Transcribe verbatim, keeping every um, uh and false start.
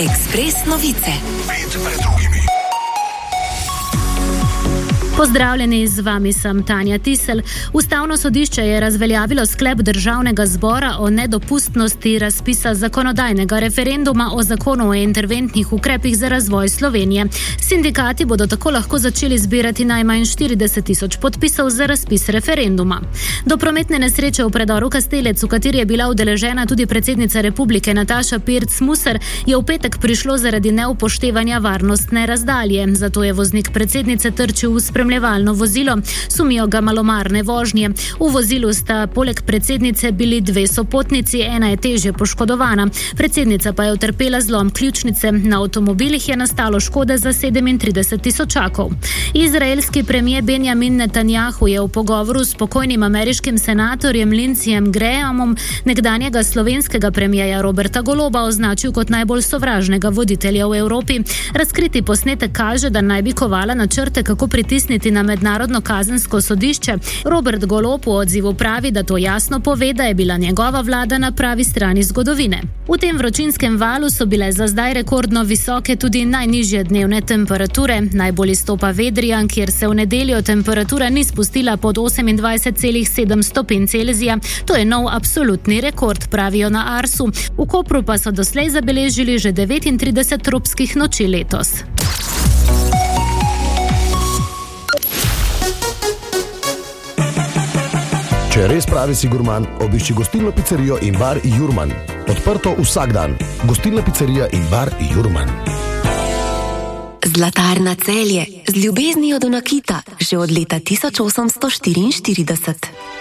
Ekspres novice. Pet pred drugimi. Pozdravljeni, z vami sem Tanja Tisel. Ustavno sodišče je razveljavilo sklep Državnega zbora o nedopustnosti razpisa zakonodajnega referenduma o zakonu o interventnih ukrepih za razvoj Slovenije. Sindikati bodo tako lahko začeli zbirati najmanj štirideset tisoč podpisov za razpis referenduma. Do prometne nesreče v predoru Kastelec, v kateri je bila udeležena tudi predsednica Republike Nataša Pirc Musar, je v petek prišlo zaradi neupoštevanja varnostne razdalje. Zato je voznik predsednice trčil v spremljevalno vozilo, sumijo ga malomarne vožnje. V vozilu sta poleg predsednice bili dve sopotnici, ena je težje poškodovana. Predsednica pa je utrpela zlom ključnice. Na avtomobilih je nastalo škode za sedemintrideset tisočakov. Izraelski premijer Benjamin Netanjahu je v pogovoru s pokojnim ameriškim senatorjem Lindseyjem Grahamom nekdanjega slovenskega premijerja Roberta Goloba označil kot najbolj sovražnega voditelja v Evropi. Razkriti posnetek kaže, da naj bi kovala načrte, kako pritisniti na mednarodno kazensko sodišče. Robert Golob v odzivu pravi, da to jasno pove, da je bila njegova vlada na pravi strani zgodovine. V tem vročinskem valu so bile za zdaj rekordno visoke tudi najnižje dnevne temperature. Najbolj izstopa Vedrijan, kjer se v nedeljo temperatura ni spustila pod osemindvajset celih sedem stopinj Celzija. To je nov absolutni rekord, pravijo na Arsu. V Kopru pa so doslej zabeležili že devetintrideset tropskih noči letos. Če res pravi si gurman, obišči gostilno pizzerijo in bar Jurman. Odprto vsak dan. Gostilna pizzerija in bar Jurman. Zlatarna Celje, z ljubeznijo do nakita, že od leta tisoč osemsto štiriinštirideset.